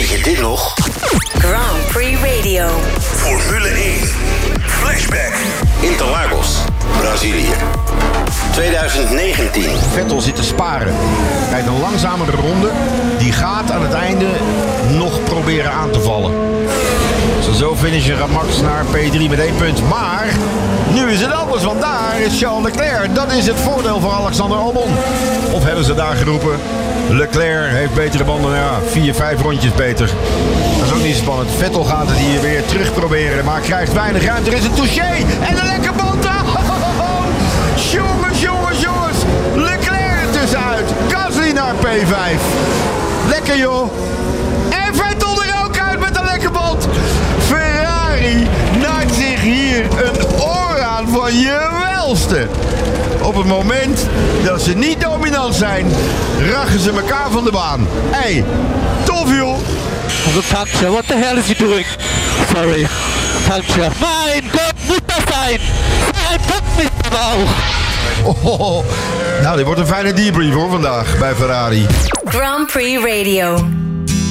Weet je dit nog? Grand Prix Radio. Formule 1. Flashback. Interlagos, Brazilië. 2019. Vettel zit te sparen. Kijk, een langzamere ronde. Die gaat aan het einde nog proberen aan te vallen. Zo finishen gaat Max naar P3 met 1 punt. Maar nu is het anders, want daar is Charles Leclerc. Dat is het voordeel voor Alexander Albon. Of hebben ze daar geroepen? Leclerc heeft betere banden. Ja, 4-5 rondjes beter. Dat is ook niet spannend. Vettel gaat het hier weer terug proberen. Maar krijgt weinig ruimte. Er is een touché. En een lekker band. Jongens. Leclerc tussenuit. Gasly naar P5. Lekker joh. En Vettel er ook uit met een lekker band. Ferrari naait zich hier een oor aan van je welste. Op het moment dat ze niet dominant zijn, rachen ze elkaar van de baan. Hey, tof joh. Tankje, what the hell is he doing? Sorry. Tankje. Mein Gott, moet dat zijn? Hij pakt me wel. Nou, dit wordt een fijne debrief hoor vandaag bij Ferrari. Grand Prix Radio.